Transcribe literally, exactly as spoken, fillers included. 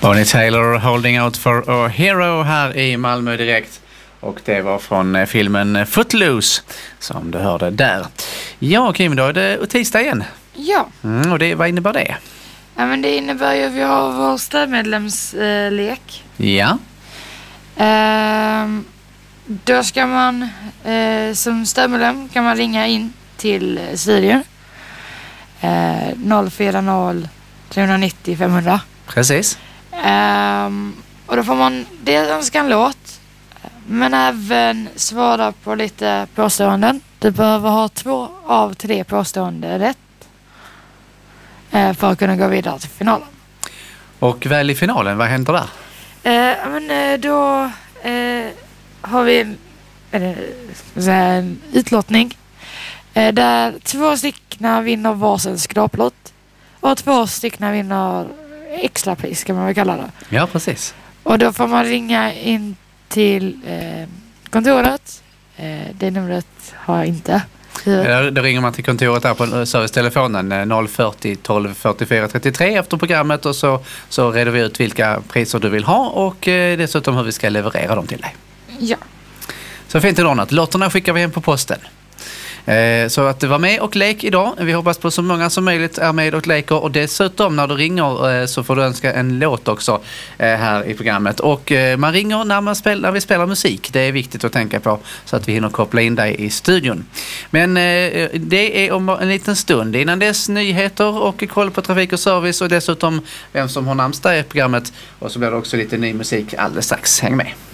Bonnie Tyler, Holding Out for a Hero här i Malmö direkt. Och det var från filmen Footloose som du hörde där. Ja, Kim, då är det tisdag igen. Ja. Mm, och det, vad innebär det? Ja, men det innebär ju att vi har vår stödmedlemslek. Eh, ja. Ehm, då ska man eh, som stödmedlem kan man ringa in till studion. Eh, noll fyra noll tre nio noll fem hundra. Precis. Um, och då får man dels önska en låt, men även svara på lite påståenden. Du behöver ha två av tre påståenden rätt uh, för att kunna gå vidare till finalen. Och väl i finalen, vad händer där? Uh, men uh, då uh, har vi uh, säga, en utlottning uh, där två stycken vinner varsin skraplott och två stycken vinner extra pris, kan man väl kalla det. Ja, precis. Och då får man ringa in till eh, kontoret. Eh, det numret har jag inte. Då, då ringer man till kontoret här på servicetelefonen noll fyrtio tolv fyrtiofyra trettiotre efter programmet och så, så reder vi ut vilka priser du vill ha och eh, dessutom hur vi ska leverera dem till dig. Ja. Så fint det ordnat. Lotterna skickar vi hem på posten. Eh, så att du var med och lek idag. Vi hoppas på så många som möjligt är med och leker. Och dessutom när du ringer eh, så får du önska en låt också eh, här i programmet. Och eh, man ringer när, man spel- när vi spelar musik. Det är viktigt att tänka på så att vi hinner koppla in dig i studion. Men eh, det är om en liten stund. Innan dess nyheter och koll på trafik och service. Och dessutom vem som har namnsdag i programmet. Och så blir det också lite ny musik alldeles strax. Häng med!